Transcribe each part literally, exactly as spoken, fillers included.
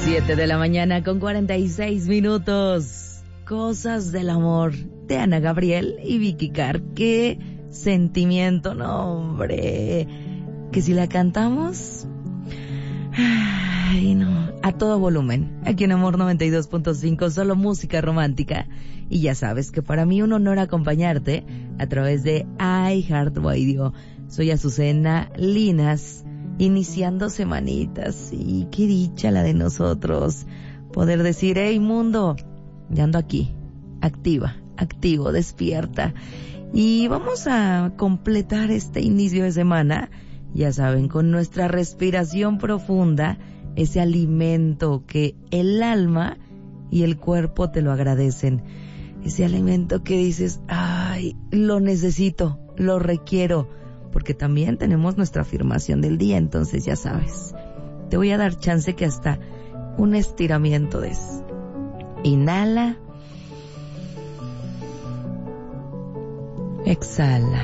siete de la mañana con cuarenta y seis minutos. Cosas del amor de Ana Gabriel y Vicky Carr. Qué sentimiento, no, hombre. Que si la cantamos, ay, no, a todo volumen. Aquí en Amor noventa y dos punto cinco, solo música romántica. Y ya sabes que para mí un honor acompañarte a través de iHeartRadio. Soy Azucena Linas, iniciando semanitas. Y qué dicha la de nosotros poder decir: hey mundo, ya ando aquí, activa, activo, despierta. Y vamos a completar este inicio de semana, ya saben, con nuestra respiración profunda, ese alimento que el alma y el cuerpo te lo agradecen. Ese alimento que dices: ay, lo necesito, lo requiero, porque también tenemos nuestra afirmación del día. Entonces ya sabes, te voy a dar chance que hasta un estiramiento des. Inhala, exhala.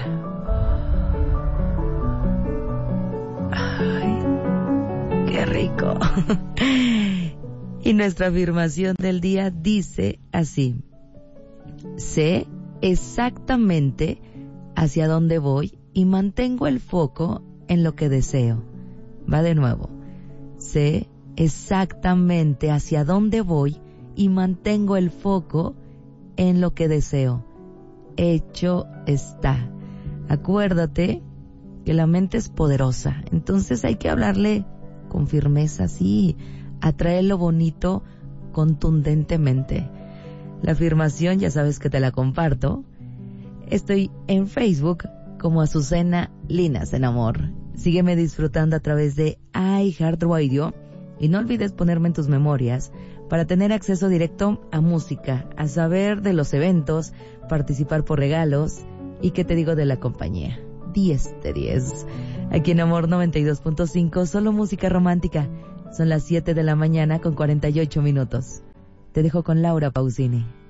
Ay, qué rico. Y nuestra afirmación del día dice así: sé exactamente hacia dónde voy y mantengo el foco en lo que deseo. Va de nuevo. Sé exactamente hacia dónde voy y mantengo el foco en lo que deseo. Hecho está. Acuérdate que la mente es poderosa, entonces hay que hablarle con firmeza, sí, atraer lo bonito contundentemente. La afirmación ya sabes que te la comparto. Estoy en Facebook como Azucena Linas en Amor. Sígueme disfrutando a través de iHeartRadio y no olvides ponerme en tus memorias para tener acceso directo a música, a saber de los eventos, participar por regalos y qué te digo de la compañía. diez de diez. Aquí en Amor noventa y dos punto cinco, solo música romántica. Son las siete de la mañana con cuarenta y ocho minutos. Te dejo con Laura Pausini.